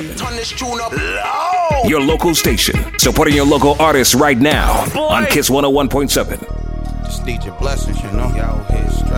Turn this tune up loud. Your local station, supporting your local artists right now on Kiss 101.7. Just need your blessings, you know.